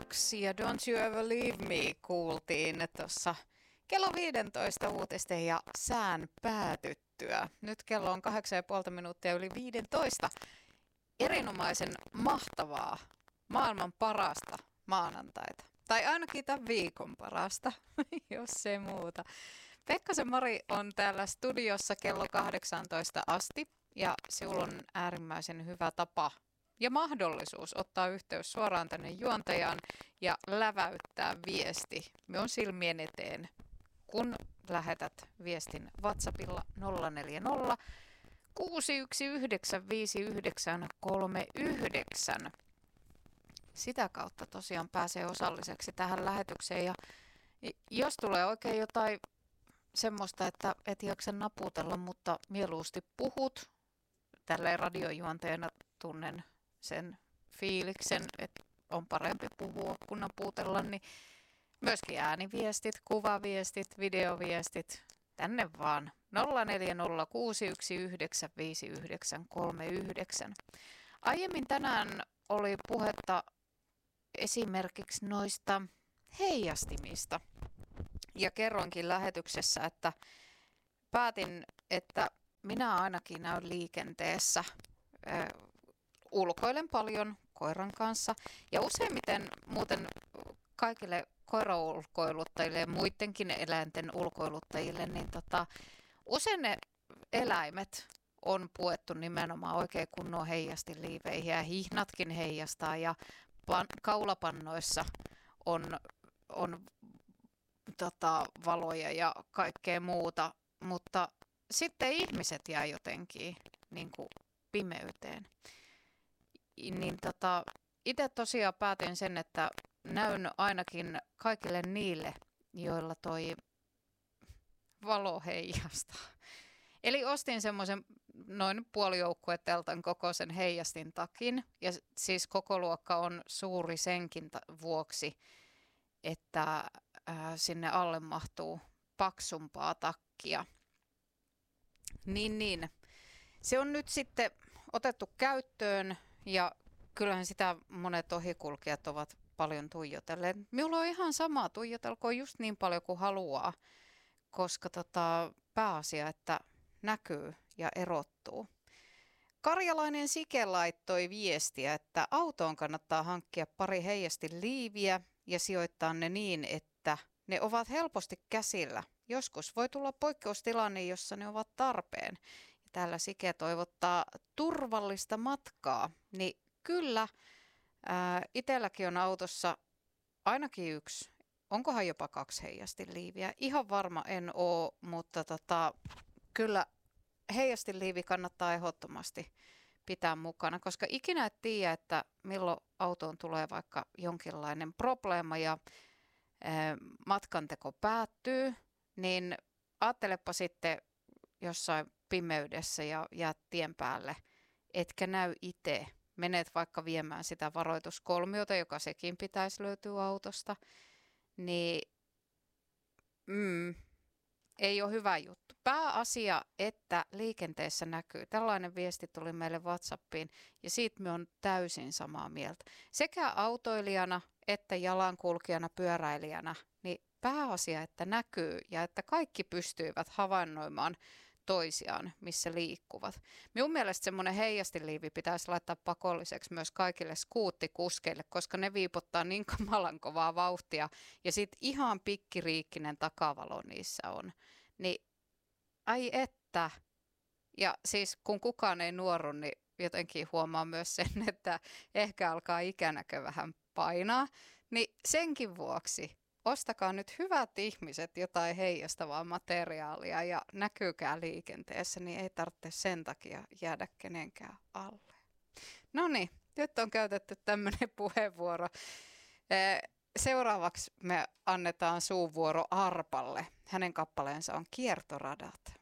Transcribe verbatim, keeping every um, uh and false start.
Dogs ja Don't You Ever Leave Me kuultiin tuossa kello viisitoista uutisten ja sään päätyttyä. Nyt kello on kahdeksan ja puolta minuuttia yli viisitoista. Erinomaisen mahtavaa, maailman parasta maanantaita. Tai ainakin tämän viikon parasta, jos ei muuta. Pekkasen Mari on täällä studiossa kello kahdeksantoista asti ja sinulla on äärimmäisen hyvä tapa ja mahdollisuus ottaa yhteys suoraan tänne juontajaan ja läväyttää viesti minun silmien eteen, kun lähetät viestin WhatsAppilla nolla neljä nolla kuusi yksi yhdeksän viisi yhdeksän kolme yhdeksän. Sitä kautta tosiaan pääsee osalliseksi tähän lähetykseen ja jos tulee oikein jotain semmoista, että et jaksa naputella, mutta mieluusti puhut, tälleen radiojuontajana tunnen sen fiiliksen, että on parempi puhua kuin naputella, niin myöskin ääniviestit, kuvaviestit, videoviestit, tänne vaan nolla neljä nolla kuusi yksi yhdeksän viisi yhdeksän kolme yhdeksän. Aiemmin tänään oli puhetta esimerkiksi noista heijastimista ja kerroinkin lähetyksessä, että päätin, että minä ainakin näyn liikenteessä. Äh, ulkoilen paljon koiran kanssa ja useimmiten muuten kaikille koiraulkoiluttajille ja muidenkin eläinten ulkoiluttajille, niin tota, usein ne eläimet on puettu nimenomaan oikein kunnon heijastiliiveihin ja hihnatkin heijastaa ja pan- kaulapannoissa on, on tota, valoja ja kaikkea muuta, mutta sitten ihmiset jää jotenkin niin kuin pimeyteen. Niin tota, itse tosiaan päätin sen, että näyn ainakin kaikille niille, joilla toi valo heijastaa. Eli ostin semmoisen noin puolijoukkueteltan kokoisen heijastin takin. Ja siis koko luokka on suuri senkin ta- vuoksi, että ää, sinne alle mahtuu paksumpaa takkia. Niin, niin. Se on nyt sitten otettu käyttöön ja kyllähän sitä monet ohikulkijat ovat paljon tuijotelleet. Minulla on ihan sama, tuijotelkoon just niin paljon kuin haluaa, koska tota, pääasia, että näkyy ja erottuu. Karjalainen Sike laittoi viestiä, että autoon kannattaa hankkia pari heijastiliiviä ja sijoittaa ne niin, että ne ovat helposti käsillä. Joskus voi tulla poikkeustilanne, jossa ne ovat tarpeen. Ja täällä Sike toivottaa turvallista matkaa. Niin kyllä, ää, itselläkin on autossa ainakin yksi. Onkohan jopa kaksi heijastiliiviä? Ihan varma en ole, mutta tota, kyllä heijastiliivi kannattaa ehdottomasti pitää mukana, koska ikinä et tiedä, että milloin autoon tulee vaikka jonkinlainen probleema ja ää, matkanteko päättyy, niin ajattelepa sitten jossain pimeydessä ja jäät tien päälle, etkä näy itse. Menet vaikka viemään sitä varoituskolmiota, joka sekin pitäisi löytyä autosta, niin mm, ei ole hyvä juttu. Pääasia, että liikenteessä näkyy. Tällainen viesti tuli meille WhatsAppiin ja siitä me on täysin samaa mieltä. Sekä autoilijana että jalankulkijana, pyöräilijänä, niin pääasia, että näkyy ja että kaikki pystyivät havainnoimaan toisiaan, missä liikkuvat. Minun mielestä semmoinen heijastiliivi pitäisi laittaa pakolliseksi myös kaikille skuuttikuskeille, koska ne viipottaa niin kamalan kovaa vauhtia ja sitten ihan pikkiriikkinen takavalo niissä on. Niin ai että. Ja siis kun kukaan ei nuoru, niin jotenkin huomaa myös sen, että ehkä alkaa ikänäkö vähän painaa. Niin senkin vuoksi ostakaa nyt hyvät ihmiset jotain heijastavaa materiaalia ja näkyykää liikenteessä, niin ei tarvitse sen takia jäädä kenenkään alle. No niin, nyt on käytetty tämmöinen puheenvuoro. Seuraavaksi me annetaan suuvuoro Arpalle. Hänen kappaleensa on Kiertoradat.